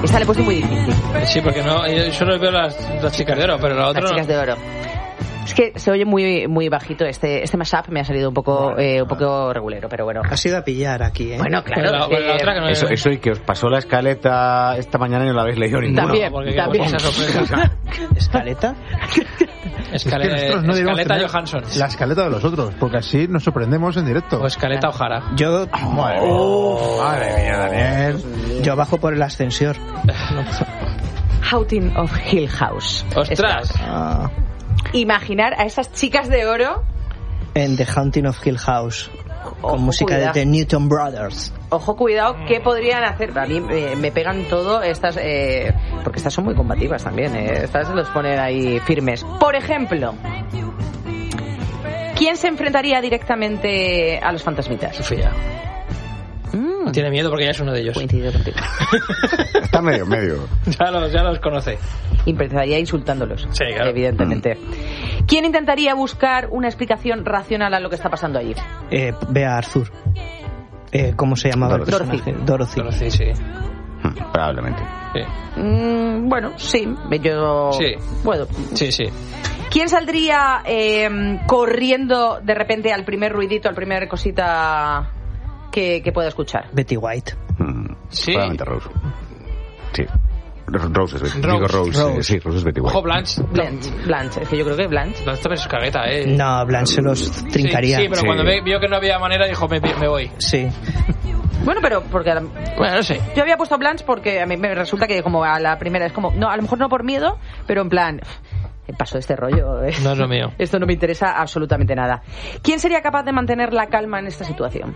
Esta le he puesto muy difícil. Sí, porque no, yo solo veo las chicas de oro, pero la otra Las chicas de oro. Es que se oye muy muy bajito. Este mashup me ha salido un poco regulero, pero bueno. Ha sido a pillar aquí, ¿eh? Bueno, claro. La otra que no Eso y que os pasó la escaleta esta mañana y no la habéis leído ninguno. También, porque también. esa sorpresa. ¿Escaleta? Escaleta Johansson. La escaleta de los otros, porque así nos sorprendemos en directo. O Escaleta O'Hara. Yo... Madre mía, Daniel. Yo bajo por el ascensor. Haunting of Hill House. ¡Ostras! Imaginar a esas chicas de oro En The Haunting of Hill House. Con Ojo, música cuidado. de The Newton Brothers. Ojo, cuidado, ¿qué podrían hacer? A mí me pegan todo estas, porque estas son muy combativas también, estas los ponen ahí firmes. Por ejemplo, ¿quién se enfrentaría directamente a los fantasmitas? Sofía. Tiene miedo porque ya es uno de ellos. Coincido contigo. Está medio. Ya los conoce. Y empezaría insultándolos, Sí, claro. evidentemente. ¿Quién intentaría buscar una explicación racional a lo que está pasando allí? Ve a Arthur. ¿Cómo se llamaba el Dorothy. personaje? Dorothy. Dorothy, sí. Probablemente. Sí. Bueno, sí, yo... Sí. Puedo. Sí. ¿Quién saldría corriendo de repente al primer ruidito, al primer cosita que pueda escuchar? Betty White. Sí. Probablemente Rose. Sí. Rose es Betty. Digo Rose. Sí, Rose es Betty White. Ojo, Blanche. Blanche, es que yo creo que Blanche. Blanche también es cagueta, No, Blanche se los trincaría. Sí, pero cuando vio que no había manera dijo, me voy. Sí. Bueno, pero porque... Bueno, no sé. Yo había puesto Blanche porque a mí me resulta que como a la primera es como... No, a lo mejor no por miedo, pero en plan... Paso de este rollo. No es lo mío. Esto no me interesa absolutamente nada. ¿Quién sería capaz de mantener la calma en esta situación?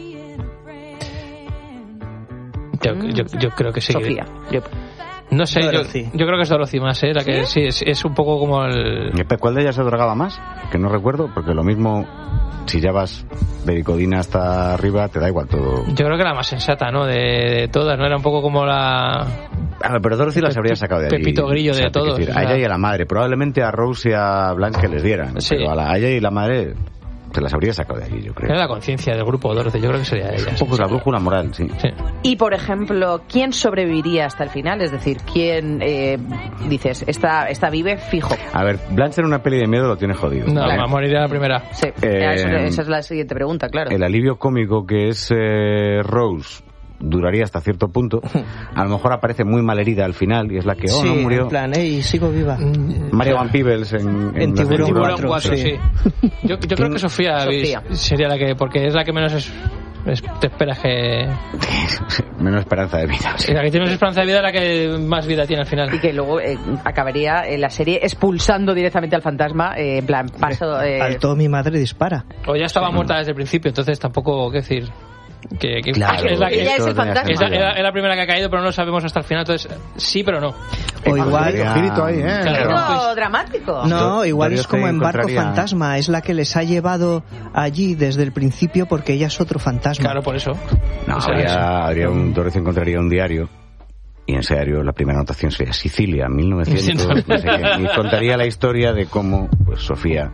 Yo creo que sí. Sofía. No sé, yo Dorothy. creo que es Dorothy más, la que sí es un poco como el... ¿Cuál de ellas se drogaba más? Que no recuerdo, porque lo mismo, si ya vas vericodina hasta arriba, te da igual todo. Yo creo que la más sensata, ¿no? De todas, ¿no? Era un poco como la... A ver, pero Dorothy las habría sacado de allí. Pepito Grillo de todos. Decir, a ella y a la madre. Probablemente a Rose y a Blanche que les dieran. Sí. Pero a ella y la madre se las habría sacado de allí, yo creo. Era la conciencia del grupo Dorothy, yo creo que sería ella. Un poco la brújula moral, sí. Y, por ejemplo, ¿quién sobreviviría hasta el final? Es decir, ¿quién, dices, esta vive fijo? A ver, Blanche en una peli de miedo lo tiene jodido. No, ¿vale? va a morir a la primera. Sí, esa es la siguiente pregunta, claro. El alivio cómico que es Rose duraría hasta cierto punto. A lo mejor aparece muy malherida al final y es la que Sí, no murió. en plan, sigo viva. Mario Van Peebles en Tiburón 4, sí. Yo creo que Sofía sería la que, porque es la que menos te esperas que... Menos esperanza de vida. La que tiene menos esperanza de vida es la que más vida tiene al final. Y que luego acabaría la serie expulsando directamente al fantasma, en plan, paso... Faltó mi madre dispara. O ya estaba muerta desde el principio, entonces tampoco, ¿qué decir? Que Claro, es la que ella es el fantasma. es la primera que ha caído, pero no lo sabemos hasta el final, entonces sí, pero no. O igual... Girito ahí, Claro. Algo dramático. No, igual es Dorothy como en Barco encontraría- Fantasma, es la que les ha llevado allí desde el principio porque ella es otro fantasma. Claro, por eso. No, O sea, Dorothy encontraría un diario y en ese diario la primera anotación sería Sicilia, 1900, no sé qué, y contaría la historia de cómo pues Sofía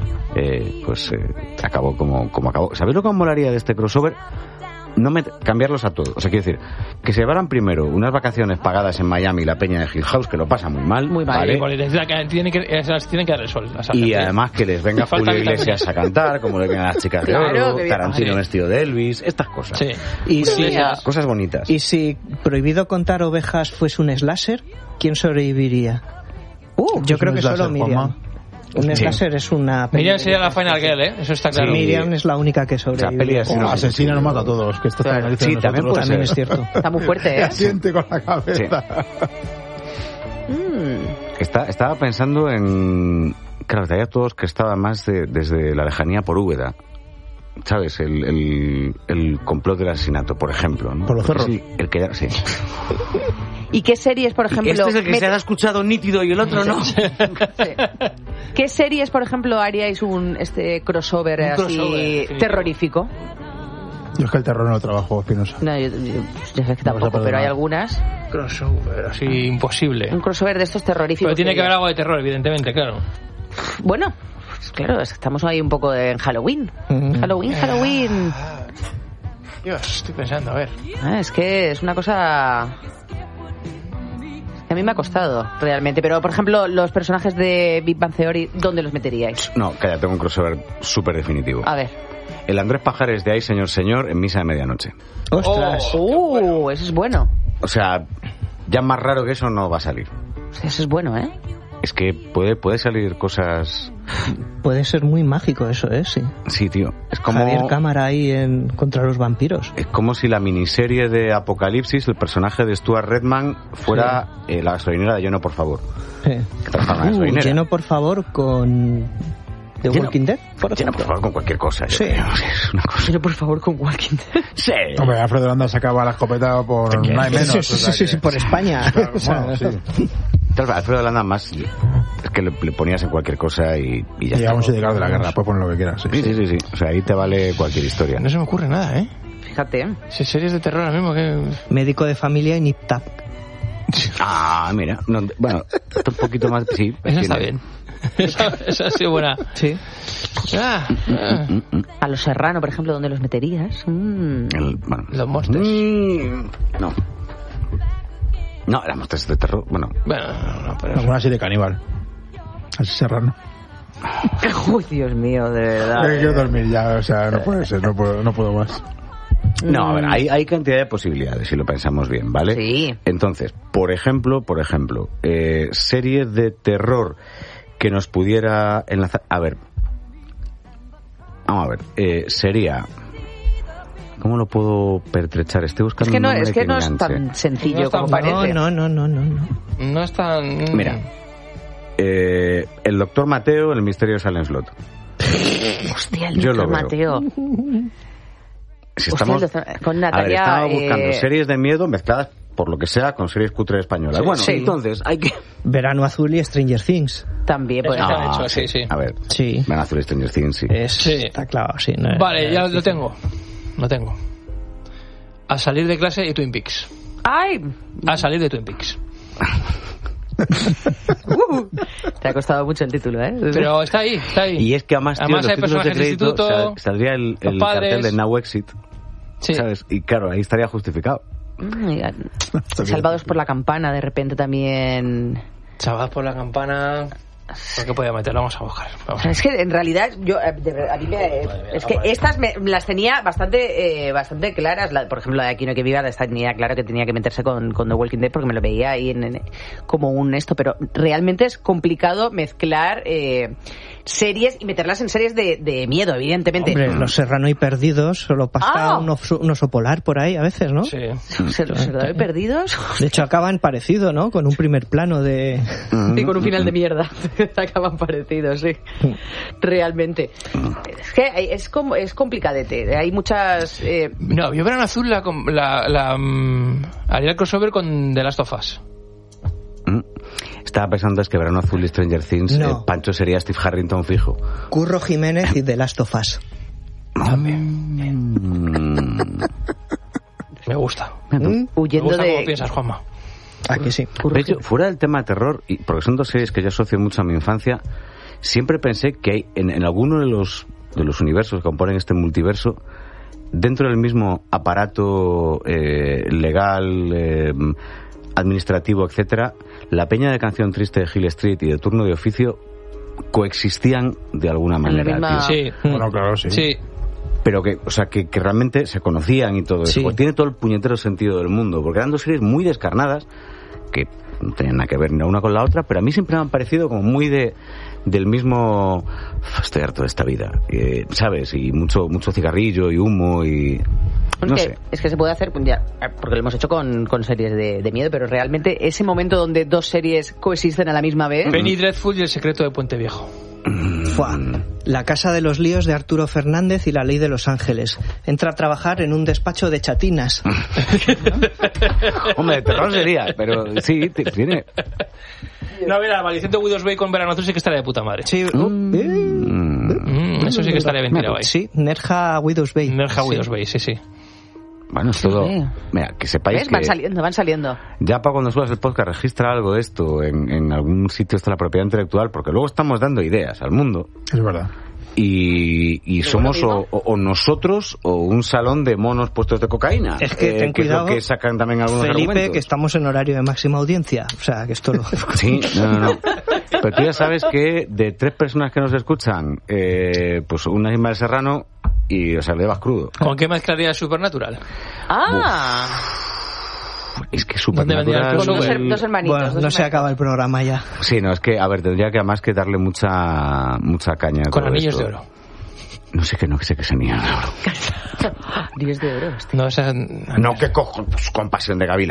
acabó como acabó. ¿Sabéis lo que me molaría de este crossover? Cambiarlos a todos. O sea, quiero decir, que se llevaran primero unas vacaciones pagadas en Miami, la peña de Hill House, que lo pasa muy mal. Muy mal. ¿vale? Tienen que dar el sol. Y además que les venga Falta Julio Iglesias a cantar, como le vengan a las chicas de Claro, oro, que bien. Tarantino vestido de Elvis, estas cosas. Sí. Y si, Cosas bonitas. y si Prohibido contar ovejas fuese un slasher, ¿quién sobreviviría? Yo creo que solo Miriam. Un slasher es una peli. Miriam sería la final girl, eso está claro. Miriam es la única que sobrevive. peli así no- Asesina no mata a todos, que esto está en la lista Sí, de también nosotros. puede También es cierto. Está muy fuerte, ¿eh? Asiente con la cabeza. Estaba pensando en... Claro, había todos que estaban más desde la lejanía por Úbeda. ¿Sabes? El complot del asesinato, por ejemplo, ¿no? Por los cerros. Sí, el que... Sí. ¿Y qué series, por ejemplo... Este es el que se ha escuchado nítido y el otro no. Sí. ¿Qué series, por ejemplo, haríais un crossover así crossover, terrorífico? Yo es que el terror no lo trabajo, Espinosa. No, yo sé que tampoco, pero hay algunas. Crossover, así imposible. Un crossover de estos terroríficos. Pero tiene que haber algo de terror, evidentemente, claro. Bueno, pues claro, estamos ahí un poco en Halloween. Halloween. Dios, estoy pensando, a ver. Es que es una cosa... A mí me ha costado, realmente. Pero, por ejemplo, los personajes de Big Bang Theory, ¿dónde los meteríais? No, calla, tengo un crossover súper definitivo. A ver. El Andrés Pajares de Ay, señor, señor, en Misa de Medianoche. ¡Ostras! Eso es bueno. O sea, ya más raro que eso no va a salir. Eso es bueno, ¿eh? Es que puede salir cosas... Puede ser muy mágico eso, sí. Sí, tío. Es como... Javier Cámara ahí contra los vampiros. Es como si la miniserie de Apocalipsis, el personaje de Stuart Redman, fuera la gasolinera de Lleno, por favor. Que trabaja en la gasolinera. Lleno, por favor, con... ¿The Walking Dead? Lleno, por favor, con cualquier cosa. Sí. Es una cosa. Lleno, por favor, con Walking Dead. Sí. Hombre, Alfredo Landa sacaba la escopeta por nada y menos. Sí, por España. Claro, bueno, sí. Alfredo Landa más... Es que le ponías en cualquier cosa y ya Llega está. un sindicato de la guerra, puedes poner lo que quieras. Sí. O sea, ahí te vale cualquier historia. No se me ocurre nada, ¿eh? Fíjate. Si series de terror ahora mismo que... Médico de familia y Nip Tuck. Ah, mira. No, bueno, un poquito más... Sí. Esa está bien. Esa ha sido buena. Sí. A los Serrano, por ejemplo, ¿dónde los meterías? Los monsters. No. No, las monsters de terror. Bueno, no, pero... Alguna serie caníbal. Así Serrano. Uy, Dios mío, de verdad. Quiero dormir ya, o sea, no puede ser, no puedo más. No, a ver, hay cantidad de posibilidades si lo pensamos bien, ¿vale? Sí. Entonces, por ejemplo, serie de terror que nos pudiera enlazar... A ver, vamos a ver, sería... ¿Cómo lo puedo pertrechar? Estoy buscando un nombre que no es tan sencillo como parece. No. No es tan... Mira, el Doctor Mateo, el misterio de Silent Slot. Hostia, el Yo Doctor lo veo. Mateo. Si estamos, con Natalia... estaba buscando series de miedo mezcladas, por lo que sea, con series cutres españolas. Sí, bueno, sí. entonces hay que... Verano Azul y Stranger Things. También, pues... Eso se han hecho, sí. A ver, Sí. Verano Azul y Stranger Things, sí. Sí. Está claro, sí. No, Vale, ya lo tengo. Lo tengo. A salir de clase y Twin Peaks. ¡Ay! A salir de Twin Peaks. Te ha costado mucho el título, ¿eh? Pero está ahí. Y es que además, tío, los hay títulos de personajes de crédito, instituto, saldría el los padres. cartel de Now Exit, Sí. ¿sabes? Y claro, ahí estaría justificado. Salvados por la campana, de repente también... Salvados por la campana... ¿Por qué podía meterlo? Vamos a buscar. Es que en realidad yo a mí es que estas las tenía bastante claras. Por ejemplo, la de Aquí no hay que viva, tenía claro que tenía que meterse con The Walking Dead porque me lo veía ahí como un esto, pero realmente es complicado mezclar series y meterlas en series de miedo, evidentemente. Hombre, Los Serrano y Perdidos solo pasa un oso polar por ahí a veces, ¿no? Sí. Los Serrano y Perdidos. De hecho acaban parecido, ¿no? Con un primer plano de... Y con un final de mierda. Acaban parecidos, sí. Realmente. Es que es complicadete. Hay muchas... No, yo Verano Azul haría el crossover con The Last of Us. Estaba pensando es que Verano Azul y Stranger Things, No. Pancho sería Steve Harrington fijo. Curro Jiménez y The Last of Us. Me gusta. huyendo Me gusta de... cómo piensas, Juanma. Aquí sí. De hecho, fuera del tema de terror, y porque son dos series que yo asocio mucho a mi infancia, siempre pensé que hay en alguno de los universos que componen este multiverso, dentro del mismo aparato legal, administrativo, etcétera, la peña de Canción Triste de Hill Street y de Turno de Oficio coexistían de alguna manera. misma- tío. Sí. Bueno, claro, sí. Sí. Pero que realmente se conocían y todo eso. Sí. Porque tiene todo el puñetero sentido del mundo. Porque eran dos series muy descarnadas, que no tenían nada que ver ni la una con la otra, pero a mí siempre me han parecido como muy del mismo... Estoy harto de esta vida, ¿sabes? Y mucho cigarrillo y humo y... No sé. Es que se puede hacer, ya, porque lo hemos hecho con series de miedo, pero realmente ese momento donde dos series coexisten a la misma vez... Penny Dreadful y El secreto de Puente Viejo. Fua. La casa de los líos de Arturo Fernández y La ley de los ángeles. Entra a trabajar en un despacho de chatinas. Hombre, de terror sería, pero sí, tiene... No, mira, la maldición de Widow's Bay con Verano Azul sí que estaría de puta madre. Sí, Eso sí que estaría bien tirado ahí. sí, Nerja Widow's Bay. Nerja Sí. Widow's Bay, sí. Bueno, es todo... Sí. Mira, que sepáis ¿Ves? que... Van saliendo. Ya para cuando subas el podcast registra algo de esto en algún sitio está la propiedad intelectual, porque luego estamos dando ideas al mundo. Es verdad. y somos o nosotros o un salón de monos puestos de cocaína. Es que ten cuidado, es lo que sacan también algunos Felipe, argumentos. que estamos en horario de máxima audiencia. O sea, que esto lo... Sí, no. Pero tú ya sabes que de 3 personas que nos escuchan, pues una es Ismael Serrano y, o sea, le vas crudo. ¿Con qué mezclaría Supernatural? Es que Supernatural... Con dos hermanitos. Bueno, no se acaba el programa ya. Sí, no, es que, a ver, tendría que además que darle mucha caña. Con anillos esto. de oro. No sé que es anillos de oro. Anillos de oro. No, no, que cojo, pues, con Pasión de Gavilanes.